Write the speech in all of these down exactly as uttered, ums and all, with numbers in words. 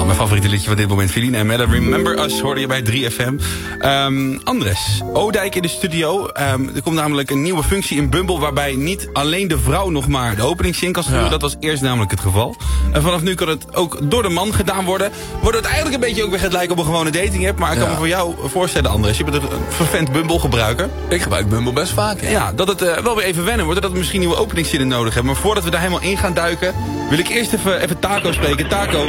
mijn favoriete liedje van dit moment. Feline en Mella, Remember Us, hoorde je bij drie F M. Um, Andres, Oudijk in de studio. Um, er komt namelijk een nieuwe functie in Bumble... waarbij niet alleen de vrouw nog maar de openingszin kan sturen. Ja. Dat was eerst namelijk het geval. En vanaf nu kan het ook door de man gedaan worden. Wordt het eigenlijk een beetje ook weer het lijken op een gewone dating app. Maar ik kan ja. me voor jou voorstellen, Andres. Je bent een vervent Bumble gebruiker. Ik gebruik Bumble best vaak. Ja, ja dat het uh, wel weer even wennen wordt. Dat we misschien nieuwe openingszinnen nodig hebben. Maar voordat we daar helemaal in gaan duiken... wil ik eerst even, even Taco spreken. Taco...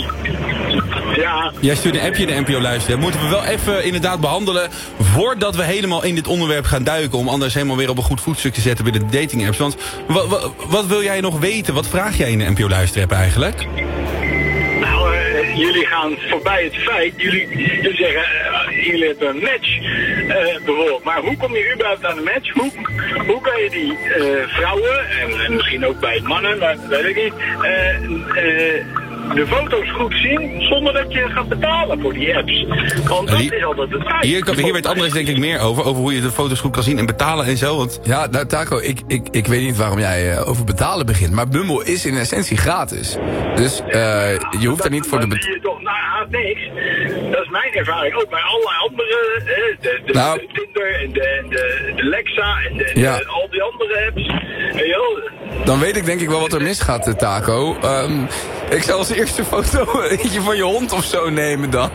Ja. Jij stuurt een appje in de N P O luisteren. Moeten we wel even inderdaad behandelen... voordat we helemaal in dit onderwerp gaan duiken... om anders helemaal weer op een goed voetstuk te zetten... bij de dating apps. Want wat, wat, wat wil jij nog weten? Wat vraag jij in de N P O luisterapp eigenlijk? Nou, uh, jullie gaan voorbij het feit... jullie, jullie zeggen, uh, jullie hebben een match uh, bijvoorbeeld. Maar hoe kom je überhaupt aan een match? Hoe, hoe kan je die uh, vrouwen... En, en misschien ook bij mannen, maar weet ik niet... Uh, uh, de foto's goed zien, zonder dat je gaat betalen voor die apps. Want dat hier, is altijd het feit. Hier, hier weet Andres denk ik meer over, over hoe je de foto's goed kan zien en betalen en zo. Want... Ja, nou Taco, ik, ik, ik weet niet waarom jij uh, over betalen begint, maar Bumble is in essentie gratis. Dus uh, je hoeft er niet voor de betaling. Je toch, nou ja, niks. Dat is mijn ervaring ook bij allerlei andere, de, de, de, nou, de Tinder en de, de, de Lexa en de, ja. de, al die andere apps. En joh, dan weet ik denk ik wel wat er misgaat, Taco. Um, ik zal als eerste foto eentje van je hond of zo nemen dan.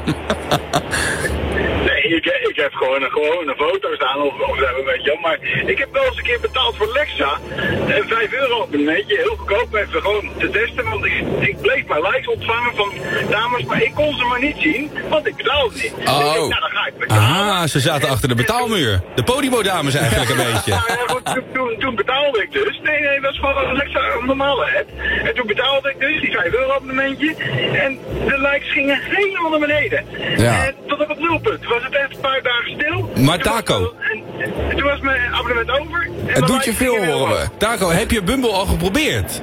Nee, ik, ik heb gewoon een gewone foto staan of, of zo, weet je. Maar ik heb wel eens een keer betaald voor Lexa. En vijf euro op een beetje, heel goedkoop, even gewoon te testen. Want ik, ik bleef maar likes ontvangen van dames, maar ik kon ze maar niet zien, want ik betaalde niet. Oh. Dus ik, nou, dan ga ik betalen. Ah, ze zaten achter de betaalmuur. De Podimo-dames eigenlijk een beetje. Nou ja, goed, toen, toen, toen betaalde ik dus. Nee, nee, dat is gewoon een Lexa, een normale app. En toen betaalde ik dus die vijf euro abonnementje. En de likes gingen helemaal naar beneden. Ja. En tot op het nulpunt. Toen was het echt een paar dagen stil. Maar Taco... En, en toen was mijn abonnement over. Het doet je veel, horen we. Taco, heb je Bumble al geprobeerd?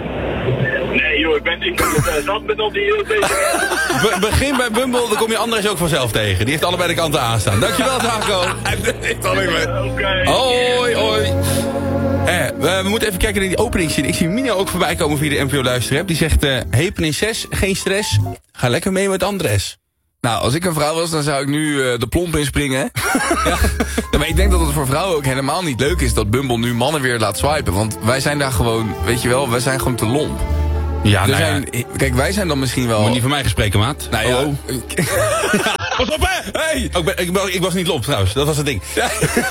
Nee joh, ik ben, ik ben het zat met al die heel deze... Be begin bij Bumble, dan kom je Andres ook vanzelf tegen. Die heeft allebei de kanten aanstaan. Dankjewel, Taco. Oké. Hoi, hoi. Eh, we, we moeten even kijken naar die openingszin. Ik zie Mino ook voorbij komen via de N P O luisterapp. Die zegt, uh, hey prinses, geen stress. Ga lekker mee met Andres. Nou, als ik een vrouw was, dan zou ik nu uh, de plomp inspringen. Ja. Maar ik denk dat het voor vrouwen ook helemaal niet leuk is dat Bumble nu mannen weer laat swipen. Want wij zijn daar gewoon, weet je wel, wij zijn gewoon te lomp. Ja, er nou zijn, ja. Kijk, wij zijn dan misschien wel... Moet niet van mij gespreken, maat. Nou ja. Oh. Pas op, hè! Hey! Oh, ik, ben, ik, ben, ik was niet lomp, trouwens. Dat was het ding. Ja.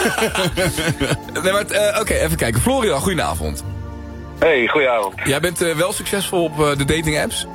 Nee, maar uh, oké, okay, even kijken. Florian, goedenavond. Hey, goedenavond. Jij bent uh, wel succesvol op uh, de dating apps?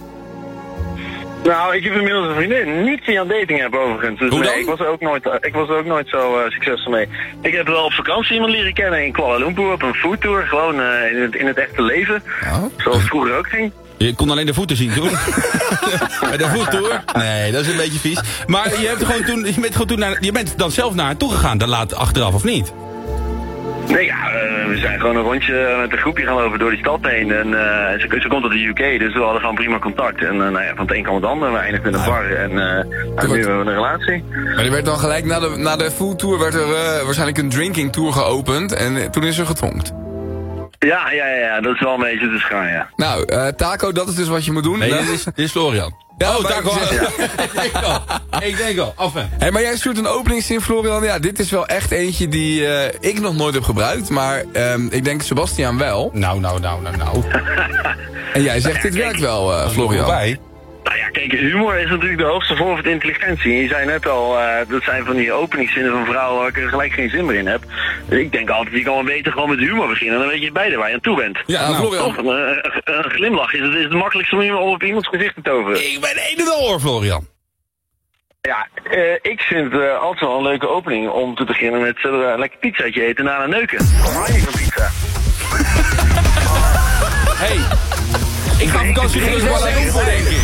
Nou, ik heb inmiddels een vriendin. Niet via een dating app overigens. Dus Hoe dan? nee, ik was er ook nooit, uh, ik was er ook nooit zo uh, succesvol mee. Ik heb wel op vakantie iemand leren kennen in Kuala Lumpur op een foodtour. Gewoon uh, in, het, in het echte leven. Oh. Zoals het vroeger ook ging. Je kon alleen de voeten zien toen. Bij de voettour? Nee, dat is een beetje vies. Maar je, hebt gewoon toen, je, bent gewoon toen naar, je bent dan zelf naar haar toe gegaan, dan laat achteraf of niet? Nee, ja, uh, we zijn gewoon een rondje met een groepje gaan lopen door die stad heen. En uh, ze, ze komt uit de U K, dus we hadden gewoon prima contact. En uh, nou ja, van het een kwam het ander. We eindigden in een bar en uh, nu hebben we een relatie. Maar er werd dan gelijk na de, na de foodtour werd er uh, waarschijnlijk een drinking tour geopend. En uh, toen is er getonkt. Ja, ja, ja, ja, dat is wel een beetje te schaar, ja. Nou, uh, Taco, dat is dus wat je moet doen. Nee, dit is, dit is Florian. Ja, oh, Taco. Ja. Ik denk al. Ik denk al. Af en. Hey, maar jij stuurt een openingszin, Florian. Ja, dit is wel echt eentje die uh, ik nog nooit heb gebruikt. Maar um, ik denk Sebastiaan wel. Nou, nou, nou, nou, nou. En jij zegt, dit werkt wel, uh, Florian. Nou ja, kijk, humor is natuurlijk de hoogste vorm van intelligentie. En je zei net al, uh, dat zijn van die openingszinnen van vrouwen waar ik er gelijk geen zin meer in heb. Dus ik denk altijd, je kan wel beter gewoon met humor beginnen. En dan weet je beide waar je aan toe bent. Ja, nou, Florian. Toch, een, een, een glimlach is het, is het makkelijkste om op iemands gezicht te toveren. Ik ben een en al hoor, Florian. Ja, uh, ik vind het uh, altijd wel een leuke opening om te beginnen met uh, een lekker pizzaatje eten en daarna neuken. Hou je van pizza? Hey, ik ga op vakantie dus wel alleen voor, denk ik.